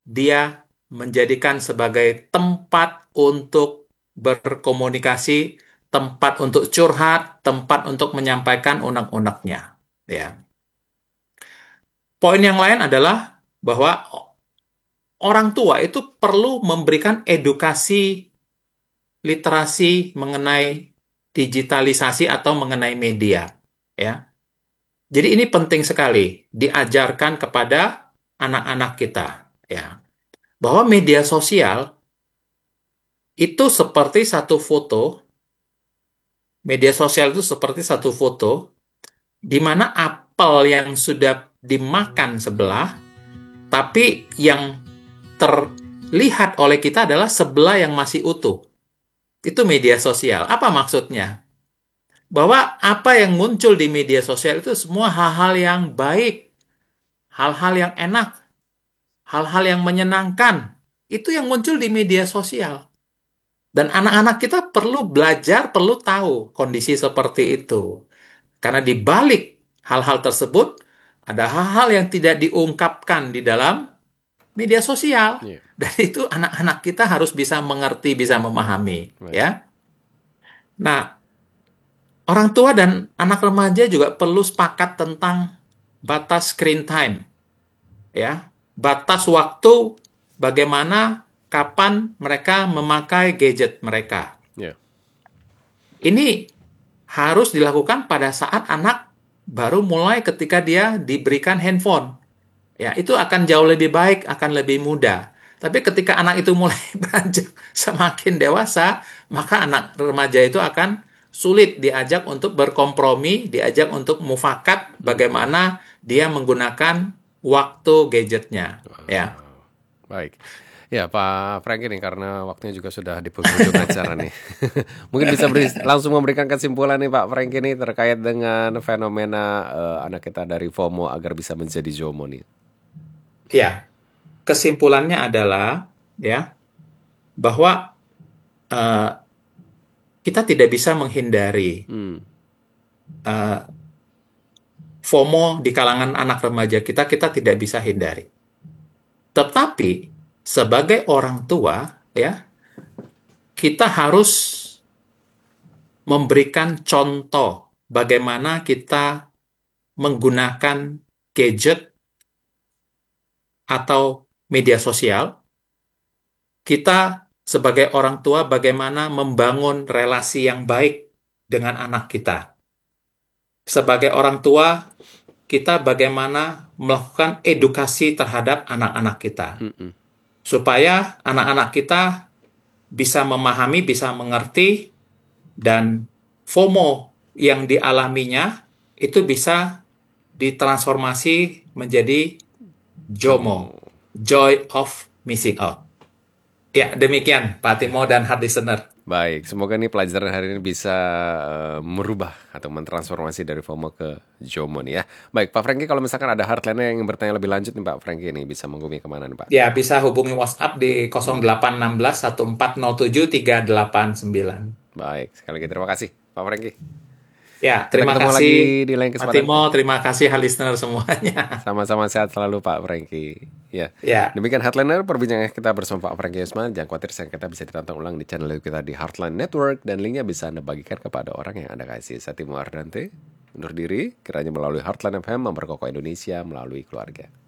dia menjadikan sebagai tempat untuk berkomunikasi, tempat untuk curhat, tempat untuk menyampaikan unek-uneknya. Ya. Poin yang lain adalah bahwa orang tua itu perlu memberikan edukasi literasi mengenai digitalisasi atau mengenai media. Ya. Jadi ini penting sekali diajarkan kepada anak-anak kita. Ya. Bahwa media sosial itu seperti satu foto, media sosial itu seperti satu foto, di mana apel yang sudah dimakan sebelah, tapi yang terlihat oleh kita adalah sebelah yang masih utuh. Itu media sosial. Apa maksudnya? Bahwa apa yang muncul di media sosial itu semua hal-hal yang baik, hal-hal yang enak, hal-hal yang menyenangkan. Itu yang muncul di media sosial. Dan anak-anak kita perlu belajar, perlu tahu kondisi seperti itu. Karena di balik hal-hal tersebut, ada hal-hal yang tidak diungkapkan di dalam media sosial. Iya. Dan itu anak-anak kita harus bisa mengerti, bisa memahami. Baik. Ya. Nah, orang tua dan anak remaja juga perlu sepakat tentang batas screen time. Ya. Batas waktu bagaimana, kapan mereka memakai gadget mereka. Iya. Ini harus dilakukan pada saat anak baru mulai ketika dia diberikan handphone. Ya, itu akan jauh lebih baik, akan lebih mudah. Tapi ketika anak itu mulai beranjak semakin dewasa, maka anak remaja itu akan sulit diajak untuk berkompromi, diajak untuk mufakat bagaimana dia menggunakan waktu gadgetnya. Ya. Baik. Ya, Pak Franky nih, karena waktunya juga sudah di penghujung acara nih. Mungkin bisa langsung memberikan kesimpulan nih Pak Franky nih terkait dengan fenomena anak kita dari FOMO agar bisa menjadi JOMO nih. Ya, kesimpulannya adalah ya bahwa eh, kita tidak bisa menghindari Hmm. eh, FOMO di kalangan anak remaja kita, kita tidak bisa hindari. Tetapi sebagai orang tua, ya, kita harus memberikan contoh bagaimana kita menggunakan gadget atau media sosial. Kita sebagai orang tua bagaimana membangun relasi yang baik dengan anak kita. Sebagai orang tua, kita bagaimana melakukan edukasi terhadap anak-anak kita. Mm-mm. Supaya anak-anak kita bisa memahami, bisa mengerti, dan FOMO yang dialaminya itu bisa ditransformasi menjadi JOMO, JOMO. Joy of Missing Out. Ya, demikian Pak Timo dan hard listener. Baik, semoga nih pelajaran hari ini bisa merubah atau mentransformasi dari FOMO ke JOMO nih ya. Baik, Pak Franky, kalau misalkan ada hardliner yang bertanya lebih lanjut nih Pak Franky nih, bisa menghubungi kemana nih Pak? Ya, bisa hubungi WhatsApp di 0816 1407 389. Baik, sekali lagi terima kasih Pak Franky. Ya, Kita terima ketemu lagi kasih di lain Pak kesempatan. Timo, terima kasih hard listener semuanya. Sama-sama sehat selalu Pak Franky. Ya, Ya. demikian Heartliner perbincangan kita bersama Pak Franky Yusman. Jangan khawatir, saya kita bisa ditonton ulang di channel kita di Heartline Network dan linknya bisa Anda bagikan kepada orang yang Anda kasih. Saya Timo Ardante undur diri, kiranya melalui Heartline FM memperkokoh Indonesia melalui keluarga.